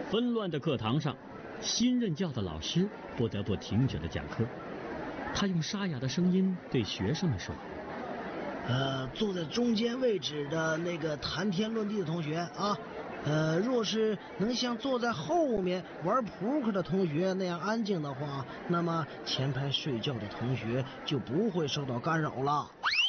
纷乱的课堂上，新任教的老师不得不停止了讲课。他用沙哑的声音对学生们说：“ 坐在中间位置的那个谈天论地的同学啊，若是能像坐在后面玩扑克的同学那样安静的话，那么前排睡觉的同学就不会受到干扰了。”